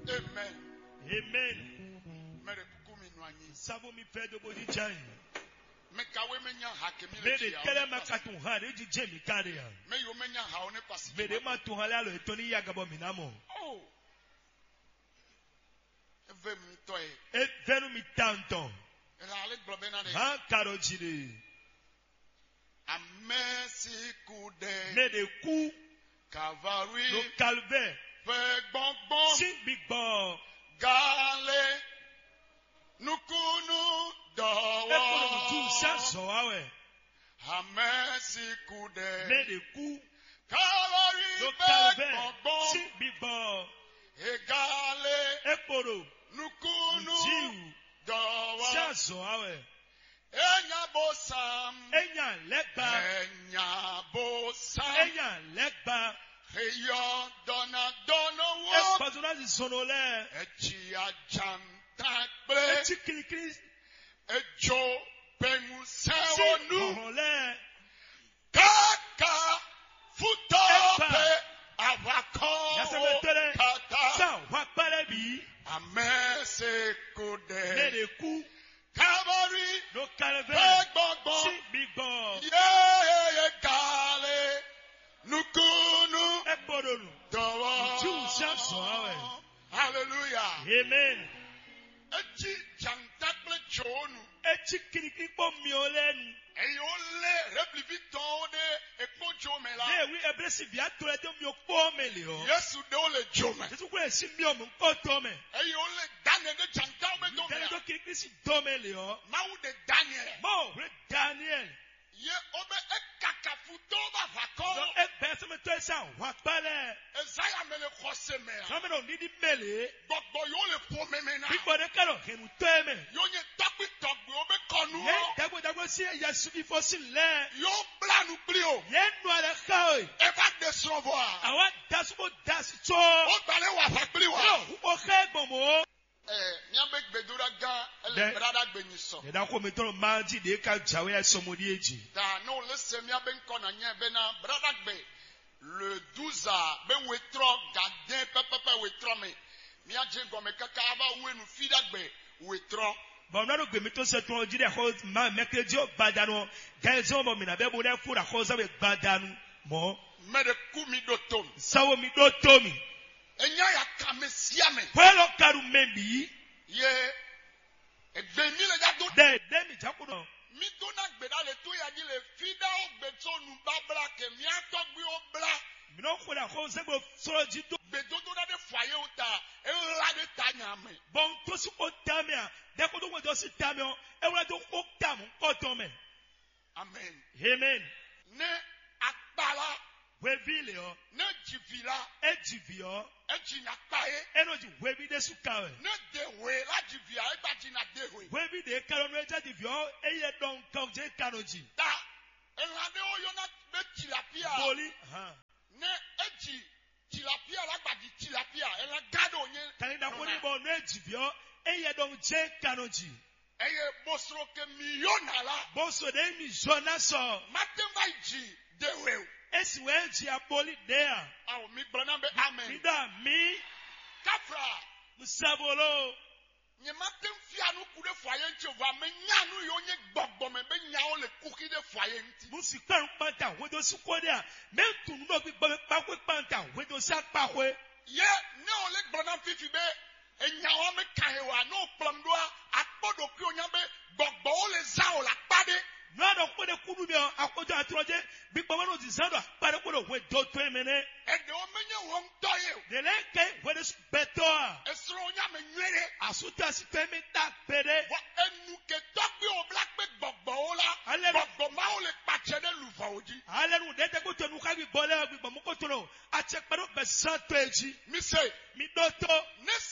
Amen. Amen. Savo mi fait de body chain. Mede kele makatu ha de jemi karia. Mede matu hala lo etoni yagabo minamo. Oh. E venu mi tanto. Ha karojide. Amesi kude. Mede ku. Calvary. No calvaire. Bon. Sin big bon. Gale. Nukunu dawa. Amesi kude. Mede ku. Calvary. No calvaire. Sin big bon. Egale. Ekoro. Nukunu dawa. Enya bosam. Enya legba. Enya bosam. Enya legba. Heyo dona wo. Espazona di sonole. Echi ajantakbre. Echi kirikiri. Ejo pengu sewonu. Ohole. Kaka futope avako. Yasemetere. Kata. Sa wakpare bi. Amese kude. Mede ku. Calvary. No calvaire. Gbogbo. Si big bon. Ye gale. Nukunu. Ekboronu. Dawa. Jesus. Hallelujah. Amen. Echi jantakble chonu. Echi kirikiri po miolenu. Eyole rebliviton de ekpo jomela. Oui, ebresi bia tole de mi okpo melio. Yesu de ole jome. Jesu kule si mi omu nkoto me. Eyole Daniel de jantakble Daniel domela. do kirikiri si domelio. Mawu de Daniel. Mo, re Daniel. Ye obe ekaka futo ba vako. So ebe se me to esa wakpale. Isaiah mele khose me. Some no need mele. Gbogbo yo le po meme na. People de karo henu teme. Yo nye takwi togbe obe konu. Ye dago si yesu ifo si le. Yo blanu plio. Ye no ale kao. E va décevoir. Awa dasubo dasu. O gbale wa fa pli wa. Yo, o khegbo mo. Niabe gbedura ga ele brada gbenyiso. Da ko mi to maji de ka jawe asomodi eji. Da no lese miabe nko na nya be na brada gbe le 12 be wetro gadin pepepe wetro me. Miaje gome kaka aba wenu fida gbe wetro. Bon na gbe mi to se to jide ho ma mekeji o badanu. Gazo mo mi na be bo na fu na ho za be badanu mo. Mede kumi do tom. Sawo mi do tomi. Enya ya kamesia me. Kwelo karu membi. Ye egbemi le ja do De mi jakuno. mi do na gbeda le to ya di le fida o gbeto nu babla ke mi atogbe o bla. Mi no ko da ho se go soro ji do. Gbedo do na de foye o ta e la de tanya me. Bon to si ko tamia. De ko do wo do si tamio. E wala do ko tamu ko to me. Amen. Amen. Ne akbala We vilio. ne jivila Ejivio. ejina pae Enoji we bi de sukawe. ne de we la jivia e ba jina de we. We bi de karo no eja divio. Eye don ka je kanoji. Da elade o yo na be tilapia. Boli. Ne eji tilapia la gba di tilapia ela gado nye. Tani da ko ni bo no ejivio. Eye don je kanoji. Eye bosro ke millionna la. Boso de mi jona so. Matemba ji de we. Esi we ji aboli there. Awo mi gbona be amen. Mida mi. Kafra. Musabolo. Nye matem fianu ku de foye nche vo me nyanu yo nye gbogbo me be nyawo le kuki de foye nti. Musi kan panta we do su ko dia. Me tunu no bi gbe pa ko panta we do sa pa ko. Ye ne ole gbona fifi be enyawo me kahewa no plomdoa akpodo ki onyabe gbogbo ole za ola pade. No do ko de kudu bi akojo atroje bi gbe no di sando pa de ko do we do to emene. Ede o menye won toye. De le ke we de beto. Esro onya me nwere. Asuta si temi ta pere. Wa enu ke togbe o black be gbogbo ola. Gbogbo ma ole pache de lufa oji. Ale nu de te ko to nu ka bi bole bi gbo mo ko to no. A che paro be santo eji. Mi say Mi do to. ne